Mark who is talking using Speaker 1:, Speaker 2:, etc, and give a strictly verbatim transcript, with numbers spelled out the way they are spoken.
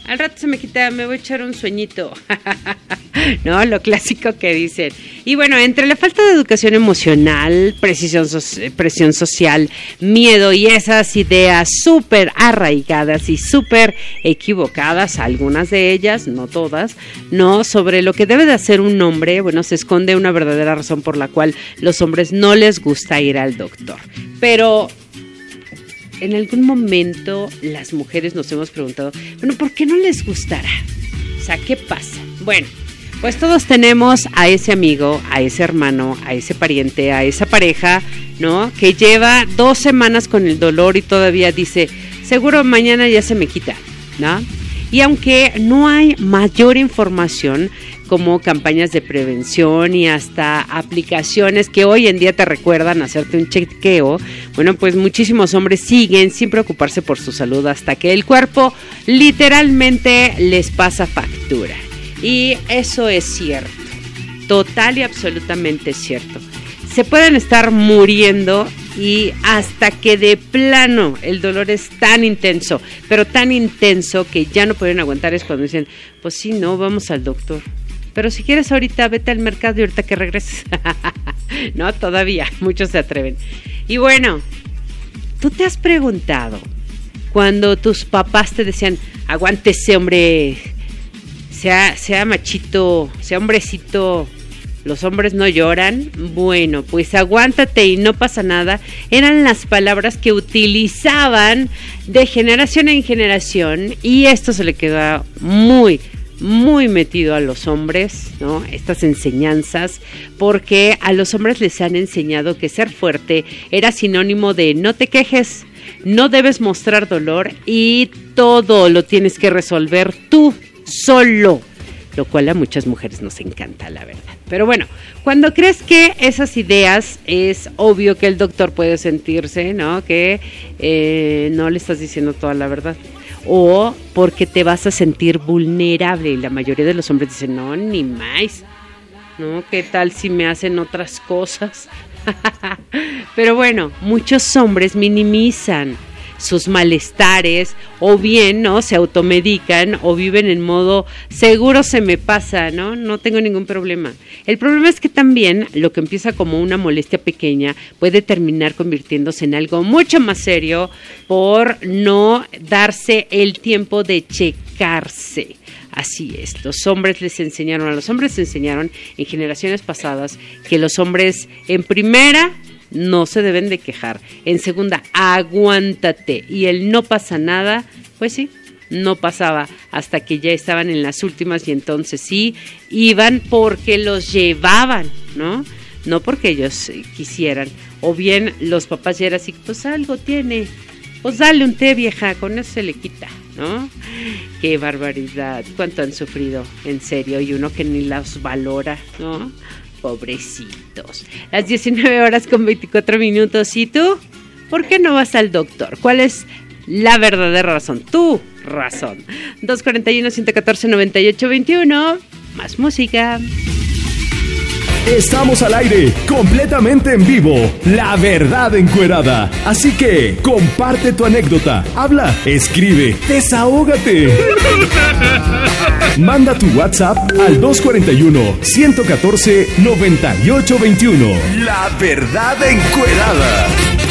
Speaker 1: al rato se me quita, me voy a echar un sueñito. No, lo clásico que dicen. Y bueno, entre la falta de educación emocional, presión, so- presión social, miedo y esas ideas súper arraigadas y súper equivocadas, algunas de ellas, no todas, no, sobre lo que debe de hacer un hombre, bueno, se esconde una verdadera razón por la cual los hombres no les gusta ir al doctor. Pero en algún momento las mujeres nos hemos preguntado, bueno, ¿por qué no les gustará? O sea, ¿qué pasa? Bueno, pues todos tenemos a ese amigo, a ese hermano, a ese pariente, a esa pareja, ¿no? Que lleva dos semanas con el dolor y todavía dice, seguro mañana ya se me quita, ¿no? Y aunque no hay mayor información como campañas de prevención y hasta aplicaciones que hoy en día te recuerdan hacerte un chequeo, bueno, pues muchísimos hombres siguen sin preocuparse por su salud hasta que el cuerpo literalmente les pasa factura. Y eso es cierto, total y absolutamente cierto. Se pueden estar muriendo y hasta que de plano el dolor es tan intenso, pero tan intenso que ya no pueden aguantar, es cuando dicen, pues sí, no, vamos al doctor. Pero si quieres ahorita, vete al mercado y ahorita que regreses. No, todavía, muchos se atreven. Y bueno, ¿tú te has preguntado cuando tus papás te decían, aguántese, hombre, sea, sea machito, sea hombrecito, los hombres no lloran? Bueno, pues aguántate y no pasa nada. Eran las palabras que utilizaban de generación en generación y esto se le quedó muy, muy metido a los hombres, ¿no? Estas enseñanzas, porque a los hombres les han enseñado que ser fuerte era sinónimo de no te quejes, no debes mostrar dolor y todo lo tienes que resolver tú solo, lo cual a muchas mujeres nos encanta, la verdad. Pero bueno, cuando crees que esas ideas, es obvio que el doctor puede sentirse, ¿no? Que eh, no le estás diciendo toda la verdad. O porque te vas a sentir vulnerable. Y la mayoría de los hombres dicen, no, ni más. ¿No? ¿Qué tal si me hacen otras cosas? Pero bueno, muchos hombres minimizan sus malestares o bien, ¿no? Se automedican o viven en modo seguro se me pasa, ¿no? No tengo ningún problema. El problema es que también lo que empieza como una molestia pequeña puede terminar convirtiéndose en algo mucho más serio por no darse el tiempo de checarse. Así es, los hombres les enseñaron, a los hombres les enseñaron en generaciones pasadas que los hombres en primera no se deben de quejar, en segunda, aguántate, y el no pasa nada, pues sí, no pasaba hasta que ya estaban en las últimas y entonces sí, iban porque los llevaban, ¿no? No porque ellos quisieran, o bien los papás ya eran así, pues algo tiene, pues dale un té, vieja, con eso se le quita, ¿no? Qué barbaridad, cuánto han sufrido, en serio, y uno que ni los valora, ¿no? Pobrecitos. Las diecinueve horas con veinticuatro minutos. ¿Y tú? ¿Por qué no vas al doctor? ¿Cuál es la verdadera razón? Tu razón. dos cuarenta y uno, ciento catorce, noventa y ocho veintiuno. Más música.
Speaker 2: Estamos al aire, completamente en vivo, La Verdad Encuerada. Así que, comparte tu anécdota, habla, escribe, desahógate. Manda tu WhatsApp al dos cuarenta y uno, ciento catorce, noventa y ocho veintiuno. La Verdad Encuerada.